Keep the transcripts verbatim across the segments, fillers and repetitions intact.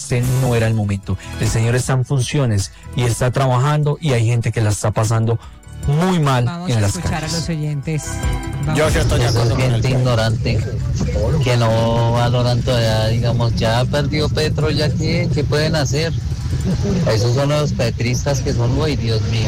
este no era el momento. El señor está en funciones y está trabajando y hay gente que la está pasando muy mal Vamos en a las escuchar calles. a los oyentes. Vamos. Yo sí estoy de Eso acuerdo es con gente él. ignorante, que no valoran todavía, digamos, ya perdió Petro, ya que, ¿qué pueden hacer? Esos son los petristas que son, uy, Dios mío.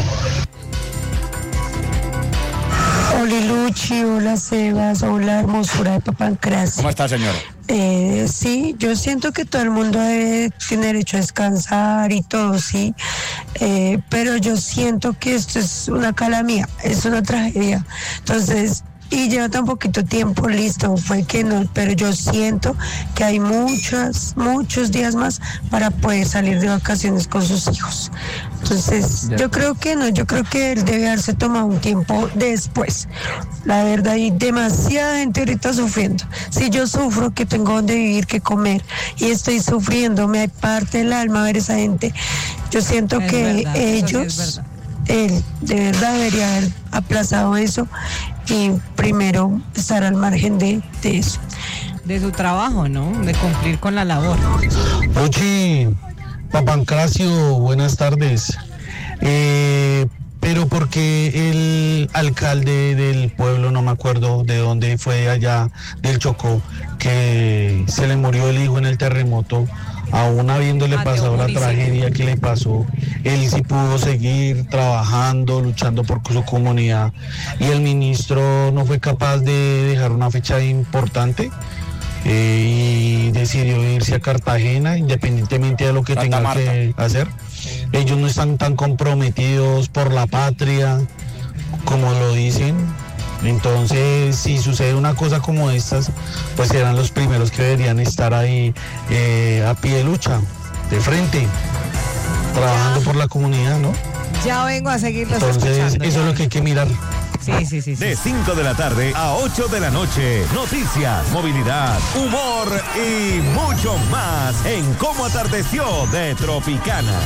Hola Luchi, hola Sebas, hola hermosura de Papancracio. ¿Cómo está, señor? Eh, sí, yo siento que todo el mundo debe tener derecho a descansar y todo, sí, eh, pero yo siento que esto es una calamidad, es una tragedia. Entonces, y lleva tan poquito tiempo, listo, fue que no, pero yo siento que hay muchos, muchos días más para poder salir de vacaciones con sus hijos. Entonces, yo creo que no, yo creo que él debe haberse tomado un tiempo después. La verdad, hay demasiada gente ahorita sufriendo. Si yo sufro, que tengo donde vivir, que comer, y estoy sufriendo, me parte el alma ver esa gente. Yo siento Es que verdad, eso sí es ellos, verdad. él de verdad debería haber aplazado eso y primero estar al margen de, de eso. De su trabajo, ¿no? De cumplir con la labor. Luchi, Papancracio, buenas tardes. Eh, pero porque el alcalde del pueblo, no me acuerdo de dónde fue allá, del Chocó, que se le murió el hijo en el terremoto, aún habiéndole Mateo pasado la Muricy. tragedia que le pasó, él sí pudo seguir trabajando, luchando por su comunidad, y el ministro no fue capaz de dejar una fecha importante. Eh, y decidió irse a Cartagena, independientemente de lo que Santa tenga Marta. que hacer. Ellos no están tan comprometidos por la patria como lo dicen. Entonces, si sucede una cosa como estas, pues serán los primeros que deberían estar ahí eh, a pie de lucha, de frente, trabajando por la comunidad, ¿no? Ya vengo a seguirlos Entonces, escuchando. eso ya es lo que hay que mirar. Sí, sí, sí, sí. De cinco de la tarde a ocho de la noche. Noticias, movilidad, humor y mucho más en Cómo Atardeció de Tropicana.